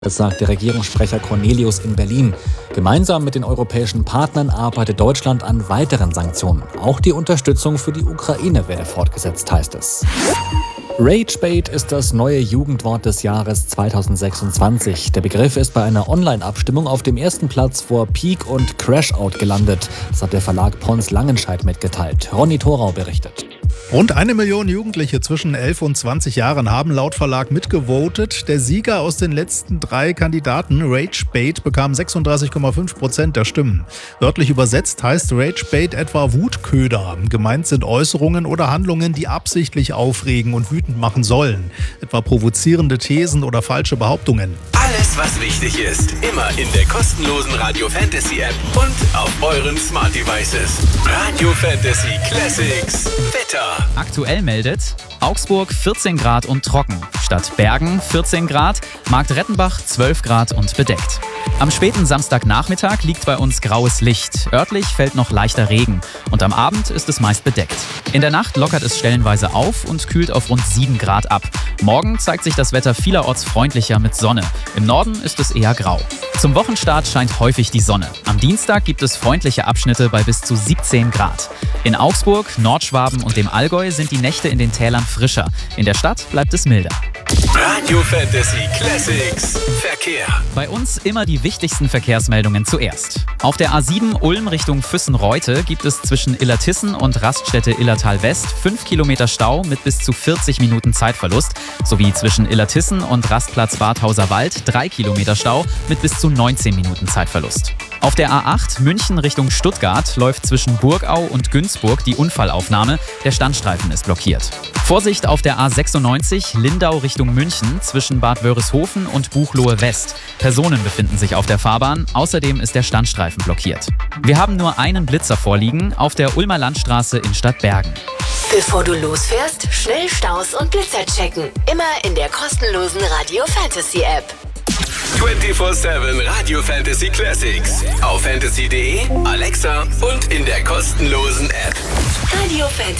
Das sagt der Regierungssprecher Cornelius in Berlin. Gemeinsam mit den europäischen Partnern arbeitet Deutschland an weiteren Sanktionen. Auch die Unterstützung für die Ukraine werde fortgesetzt, heißt es. Ragebait ist das neue Jugendwort des Jahres 2026. Der Begriff ist bei einer Online-Abstimmung auf dem ersten Platz vor Peak und Crashout gelandet. Das hat der Verlag Pons Langenscheidt mitgeteilt. Ronny Thorau berichtet. Rund 1 Million Jugendliche zwischen 11 und 20 Jahren haben laut Verlag mitgevotet. Der Sieger aus den letzten 3 Kandidaten, Ragebait, bekam 36,5% der Stimmen. Wörtlich übersetzt heißt Ragebait etwa Wutköder. Gemeint sind Äußerungen oder Handlungen, die absichtlich aufregen und wütend machen sollen. Etwa provozierende Thesen oder falsche Behauptungen. Alles, was wichtig ist, immer in der kostenlosen Radio Fantasy App und auf euren Smart Devices. Radio Fantasy Classics. Wetter. Aktuell meldet Augsburg 14 Grad und trocken. Stadt Bergen 14 Grad, Marktrettenbach 12 Grad und bedeckt. Am späten Samstagnachmittag liegt bei uns graues Licht. Örtlich fällt noch leichter Regen und am Abend ist es meist bedeckt. In der Nacht lockert es stellenweise auf und kühlt auf rund 7 Grad ab. Morgen zeigt sich das Wetter vielerorts freundlicher mit Sonne. Im Norden ist es eher grau. Zum Wochenstart scheint häufig die Sonne. Am Dienstag gibt es freundliche Abschnitte bei bis zu 17 Grad. In Augsburg, Nordschwaben und dem Allgäu sind die Nächte in den Tälern frischer. In der Stadt bleibt es milder. Radio Fantasy Classics. Verkehr. Bei uns immer die wichtigsten Verkehrsmeldungen zuerst. Auf der A7 Ulm Richtung Füssen-Reute gibt es zwischen Illertissen und Raststätte Illertal West 5 Kilometer Stau mit bis zu 40 Minuten Zeitverlust, sowie zwischen Illertissen und Rastplatz Badhauser Wald 3 Kilometer Stau mit bis zu 19 Minuten Zeitverlust. Auf der A8 München Richtung Stuttgart läuft zwischen Burgau und Günzburg die Unfallaufnahme. Der Standstreifen ist blockiert. Vorsicht auf der A96 Lindau Richtung München zwischen Bad Wörishofen und Buchloe West. Personen befinden sich auf der Fahrbahn. Außerdem ist der Standstreifen blockiert. Wir haben nur einen Blitzer vorliegen auf der Ulmer Landstraße in Stadt Bergen. Bevor du losfährst, schnell Staus und Blitzer checken. Immer in der kostenlosen Radio Fantasy App. 24/7 Radio Fantasy Classics. Auf fantasy.de, Alexa und in der kostenlosen App. Radio Fantasy.